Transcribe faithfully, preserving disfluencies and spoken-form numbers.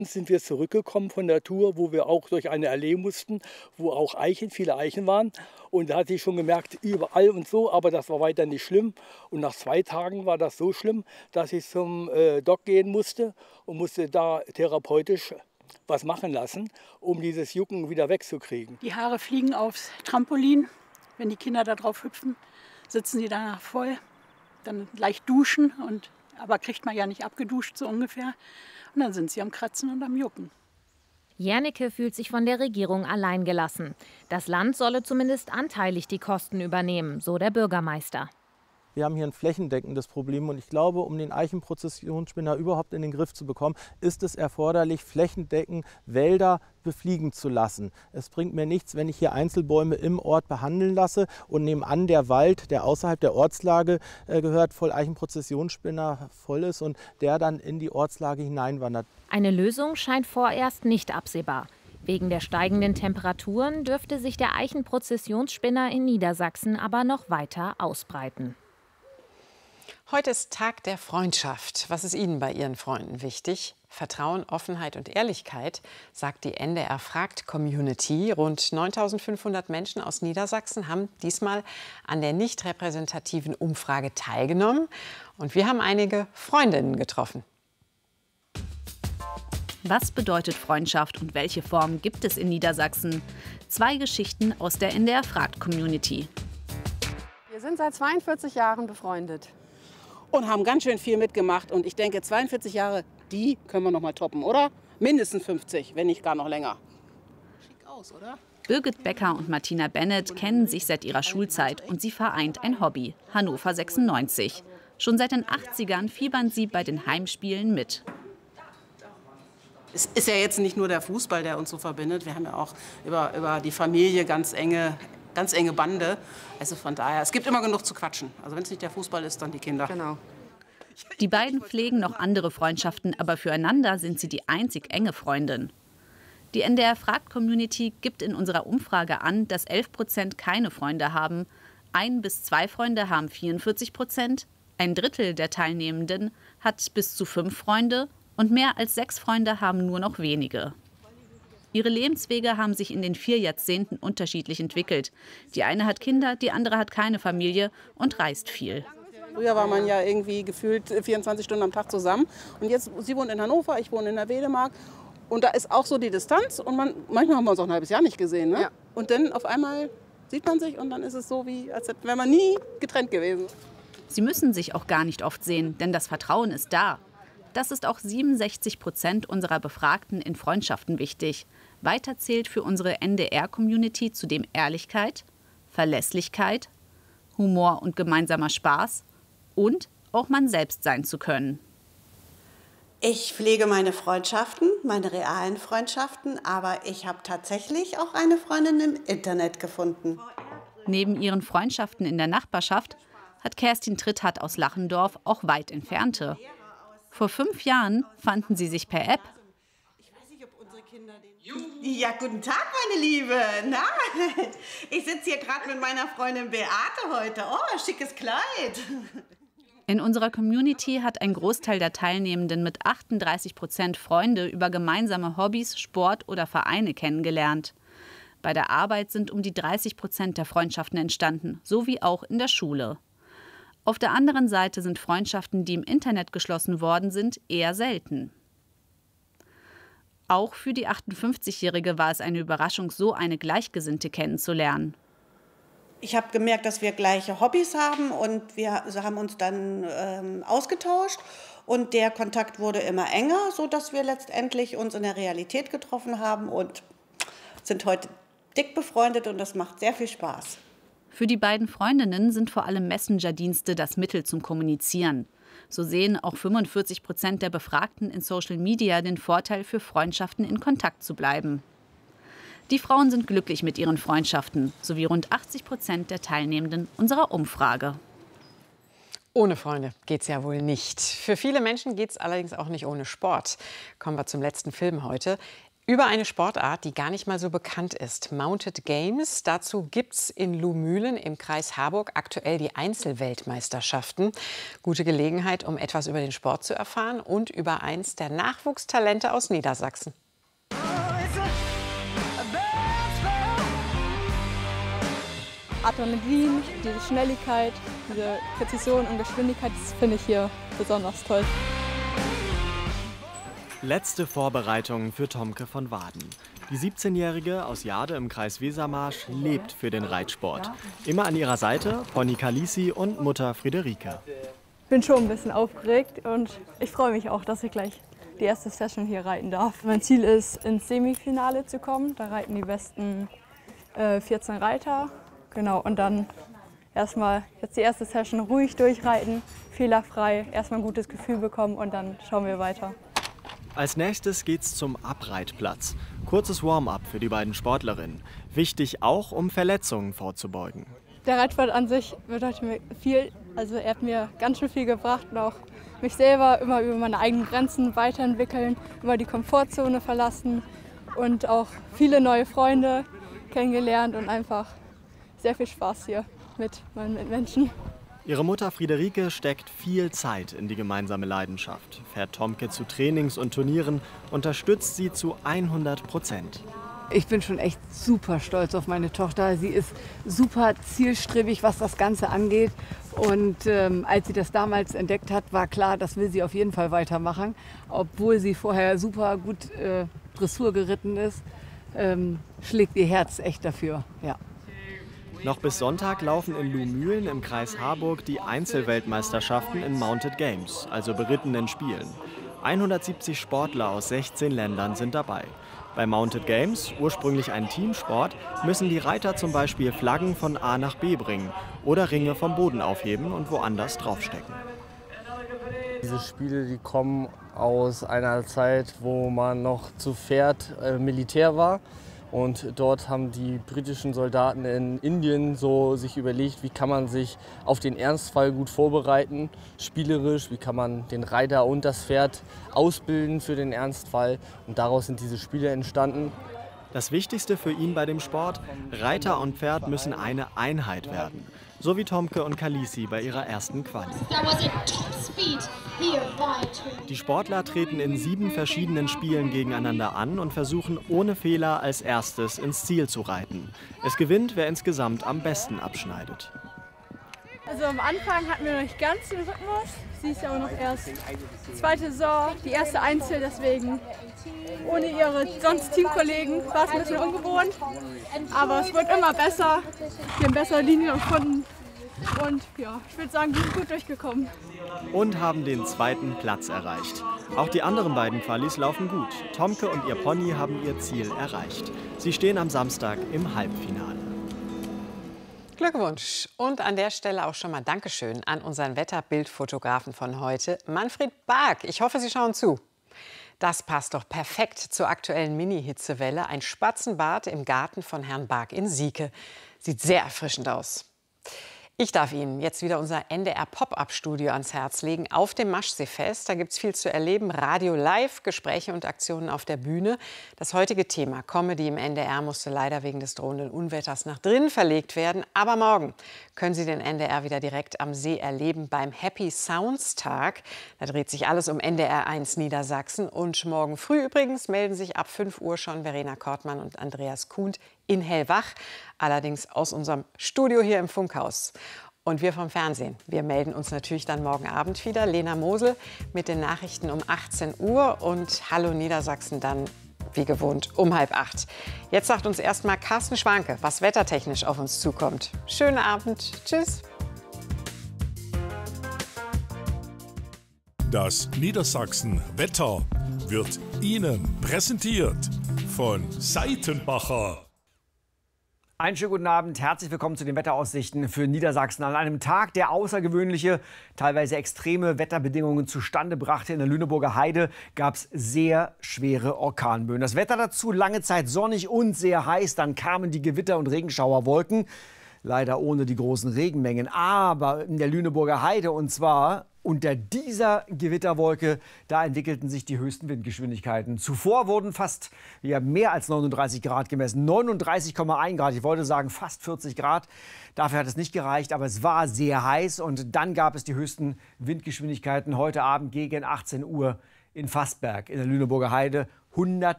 Sind wir zurückgekommen von der Tour, wo wir auch durch eine Allee mussten, wo auch Eichen, viele Eichen waren. Und da hatte ich schon gemerkt, überall und so, aber das war weiter nicht schlimm. Und nach zwei Tagen war das so schlimm, dass ich zum äh, Doc gehen musste und musste da therapeutisch was machen lassen, um dieses Jucken wieder wegzukriegen. Die Haare fliegen aufs Trampolin. Wenn die Kinder da drauf hüpfen, sitzen sie danach voll. Dann leicht duschen, und, aber kriegt man ja nicht abgeduscht, so ungefähr. Und dann sind sie am Kratzen und am Jucken. Jernecke fühlt sich von der Regierung alleingelassen. Das Land solle zumindest anteilig die Kosten übernehmen, so der Bürgermeister. Wir haben hier ein flächendeckendes Problem und ich glaube, um den Eichenprozessionsspinner überhaupt in den Griff zu bekommen, ist es erforderlich, flächendeckend Wälder befliegen zu lassen. Es bringt mir nichts, wenn ich hier Einzelbäume im Ort behandeln lasse und nebenan der Wald, der außerhalb der Ortslage äh, gehört, voll Eichenprozessionsspinner voll ist und der dann in die Ortslage hineinwandert. Eine Lösung scheint vorerst nicht absehbar. Wegen der steigenden Temperaturen dürfte sich der Eichenprozessionsspinner in Niedersachsen aber noch weiter ausbreiten. Heute ist Tag der Freundschaft. Was ist Ihnen bei Ihren Freunden wichtig? Vertrauen, Offenheit und Ehrlichkeit, sagt die N D R Fragt Community. Rund neuntausendfünfhundert Menschen aus Niedersachsen haben diesmal an der nicht repräsentativen Umfrage teilgenommen. Und wir haben einige Freundinnen getroffen. Was bedeutet Freundschaft und welche Form gibt es in Niedersachsen? Zwei Geschichten aus der N D R Fragt Community. Wir sind seit zweiundvierzig Jahren befreundet. Und haben ganz schön viel mitgemacht. Und ich denke, zweiundvierzig Jahre, die können wir noch mal toppen, oder? Mindestens fünfzig, wenn nicht gar noch länger. Schick aus, oder? Birgit Becker und Martina Bennett kennen sich seit ihrer Schulzeit und sie vereint ein Hobby, Hannover sechsundneunzig. Schon seit den achtzigern fiebern sie bei den Heimspielen mit. Es ist ja jetzt nicht nur der Fußball, der uns so verbindet. Wir haben ja auch über, über die Familie ganz enge, ganz enge Bande. Also von daher, es gibt immer genug zu quatschen. Also wenn es nicht der Fußball ist, dann die Kinder. Genau. Die beiden pflegen noch andere Freundschaften, aber füreinander sind sie die einzig enge Freundin. Die N D R Fragt-Community gibt in unserer Umfrage an, dass elf Prozent keine Freunde haben. Ein bis zwei Freunde haben vierundvierzig Prozent. Ein Drittel der Teilnehmenden hat bis zu fünf Freunde. Und mehr als sechs Freunde haben nur noch wenige. Ihre Lebenswege haben sich in den vier Jahrzehnten unterschiedlich entwickelt. Die eine hat Kinder, die andere hat keine Familie und reist viel. Früher war man ja irgendwie gefühlt vierundzwanzig Stunden am Tag zusammen. Und jetzt, sie wohnt in Hannover, ich wohne in der Wedemark. Und da ist auch so die Distanz. Und man, manchmal haben wir uns auch ein halbes Jahr nicht gesehen. Ne? Ja. Und dann auf einmal sieht man sich und dann ist es so, wie als wäre man nie getrennt gewesen. Sie müssen sich auch gar nicht oft sehen, denn das Vertrauen ist da. Das ist auch siebenundsechzig Prozent unserer Befragten in Freundschaften wichtig. Weiter zählt für unsere N D R-Community zudem Ehrlichkeit, Verlässlichkeit, Humor und gemeinsamer Spaß und auch man selbst sein zu können. Ich pflege meine Freundschaften, meine realen Freundschaften, aber ich habe tatsächlich auch eine Freundin im Internet gefunden. Neben ihren Freundschaften in der Nachbarschaft hat Kerstin Tritthardt aus Lachendorf auch weit entfernte. Vor fünf Jahren fanden sie sich per App. Ja, guten Tag, meine Liebe. Na, ich sitze hier gerade mit meiner Freundin Beate heute. Oh, schickes Kleid. In unserer Community hat ein Großteil der Teilnehmenden mit achtunddreißig Prozent Freunde über gemeinsame Hobbys, Sport oder Vereine kennengelernt. Bei der Arbeit sind um die dreißig Prozent der Freundschaften entstanden, so wie auch in der Schule. Auf der anderen Seite sind Freundschaften, die im Internet geschlossen worden sind, eher selten. Auch für die achtundfünfzigjährige war es eine Überraschung, so eine Gleichgesinnte kennenzulernen. Ich habe gemerkt, dass wir gleiche Hobbys haben und wir haben uns dann ähm, ausgetauscht. Und der Kontakt wurde immer enger, sodass wir letztendlich uns in der Realität getroffen haben und sind heute dick befreundet und das macht sehr viel Spaß. Für die beiden Freundinnen sind vor allem Messenger-Dienste das Mittel zum Kommunizieren. So sehen auch fünfundvierzig Prozent der Befragten in Social Media den Vorteil, für Freundschaften in Kontakt zu bleiben. Die Frauen sind glücklich mit ihren Freundschaften, sowie rund achtzig Prozent der Teilnehmenden unserer Umfrage. Ohne Freunde geht's ja wohl nicht. Für viele Menschen geht's allerdings auch nicht ohne Sport. Kommen wir zum letzten Film heute. Über eine Sportart, die gar nicht mal so bekannt ist. Mounted Games. Dazu gibt es in Luhmühlen im Kreis Harburg aktuell die Einzelweltmeisterschaften. Gute Gelegenheit, um etwas über den Sport zu erfahren und über eins der Nachwuchstalente aus Niedersachsen. Adrenalin, diese Schnelligkeit, diese Präzision und Geschwindigkeit, das finde ich hier besonders toll. Letzte Vorbereitungen für Tomke von Waden. Die siebzehnjährige aus Jade im Kreis Wesermarsch lebt für den Reitsport. Immer an ihrer Seite Pony Kalisi und Mutter Friederike. Ich bin schon ein bisschen aufgeregt und ich freue mich auch, dass ich gleich die erste Session hier reiten darf. Mein Ziel ist, ins Semifinale zu kommen. Da reiten die besten äh, vierzehn Reiter. Genau, und dann erstmal jetzt die erste Session ruhig durchreiten, fehlerfrei, erstmal ein gutes Gefühl bekommen und dann schauen wir weiter. Als nächstes geht's zum Abreitplatz. Kurzes Warm-up für die beiden Sportlerinnen. Wichtig auch, um Verletzungen vorzubeugen. Der Reitsport an sich bedeutet mir viel. Also er hat mir ganz schön viel gebracht und auch mich selber immer über meine eigenen Grenzen weiterentwickeln, immer die Komfortzone verlassen und auch viele neue Freunde kennengelernt und einfach sehr viel Spaß hier mit meinen Mitmenschen. Ihre Mutter Friederike steckt viel Zeit in die gemeinsame Leidenschaft, fährt Tomke zu Trainings und Turnieren, unterstützt sie zu hundert Prozent. Ich bin schon echt super stolz auf meine Tochter. Sie ist super zielstrebig, was das Ganze angeht. Und ähm, als sie das damals entdeckt hat, war klar, das will sie auf jeden Fall weitermachen. Obwohl sie vorher super gut äh, Dressur geritten ist, ähm, schlägt ihr Herz echt dafür. Ja. Noch bis Sonntag laufen in Luhmühlen im Kreis Harburg die Einzelweltmeisterschaften in Mounted Games, also berittenen Spielen. hundertsiebzig Sportler aus sechzehn Ländern sind dabei. Bei Mounted Games, ursprünglich ein Teamsport, müssen die Reiter zum Beispiel Flaggen von A nach B bringen oder Ringe vom Boden aufheben und woanders draufstecken. Diese Spiele, die kommen aus einer Zeit, wo man noch zu Pferd äh, Militär war. Und dort haben die britischen Soldaten in Indien so sich überlegt, wie kann man sich auf den Ernstfall gut vorbereiten, spielerisch, wie kann man den Reiter und das Pferd ausbilden für den Ernstfall. Und daraus sind diese Spiele entstanden. Das Wichtigste für ihn bei dem Sport: Reiter und Pferd müssen eine Einheit werden. So wie Tomke und Kalisi bei ihrer ersten Quali. Die Sportler treten in sieben verschiedenen Spielen gegeneinander an und versuchen ohne Fehler als erstes ins Ziel zu reiten. Es gewinnt, wer insgesamt am besten abschneidet. Also am Anfang hatten wir noch nicht ganz den Rhythmus. Sie ist ja auch noch erst die zweite Saison, die erste Einzel, deswegen ohne ihre sonst Teamkollegen war es ein bisschen ungewohnt. Aber es wird immer besser. Wir haben bessere Linien gefunden. Und ja, ich würde sagen, wir sind gut durchgekommen. Und haben den zweiten Platz erreicht. Auch die anderen beiden Qualis laufen gut. Tomke und ihr Pony haben ihr Ziel erreicht. Sie stehen am Samstag im Halbfinale. Glückwunsch. Und an der Stelle auch schon mal Dankeschön an unseren Wetterbildfotografen von heute, Manfred Bark. Ich hoffe, Sie schauen zu. Das passt doch perfekt zur aktuellen Mini-Hitzewelle. Ein Spatzenbad im Garten von Herrn Bark in Sieke. Sieht sehr erfrischend aus. Ich darf Ihnen jetzt wieder unser N D R-Pop-Up-Studio ans Herz legen auf dem Maschseefest. Da gibt es viel zu erleben. Radio live, Gespräche und Aktionen auf der Bühne. Das heutige Thema Comedy im N D R musste leider wegen des drohenden Unwetters nach drinnen verlegt werden. Aber morgen können Sie den N D R wieder direkt am See erleben beim Happy Sounds Tag. Da dreht sich alles um N D R eins Niedersachsen. Und morgen früh übrigens melden sich ab fünf Uhr schon Verena Kortmann und Andreas Kuhn in Hellwach. Allerdings aus unserem Studio hier im Funkhaus. Und wir vom Fernsehen, wir melden uns natürlich dann morgen Abend wieder. Lena Mosel mit den Nachrichten um achtzehn Uhr und Hallo Niedersachsen dann wie gewohnt um halb acht. Jetzt sagt uns erstmal Carsten Schwanke, was wettertechnisch auf uns zukommt. Schönen Abend. Tschüss. Das Niedersachsen Wetter wird Ihnen präsentiert von Seitenbacher. Einen schönen guten Abend, herzlich willkommen zu den Wetteraussichten für Niedersachsen. An einem Tag, der außergewöhnliche, teilweise extreme Wetterbedingungen zustande brachte in der Lüneburger Heide, gab es sehr schwere Orkanböen. Das Wetter dazu lange Zeit sonnig und sehr heiß, dann kamen die Gewitter- und Regenschauerwolken. leider ohne die großen Regenmengen, aber in der Lüneburger Heide, und zwar unter dieser Gewitterwolke, da entwickelten sich die höchsten Windgeschwindigkeiten. Zuvor wurden fast ja, mehr als neununddreißig Grad gemessen, neununddreißig Komma eins Grad, ich wollte sagen fast vierzig Grad. Dafür hat es nicht gereicht, aber es war sehr heiß und dann gab es die höchsten Windgeschwindigkeiten heute Abend gegen achtzehn Uhr in Fassberg in der Lüneburger Heide.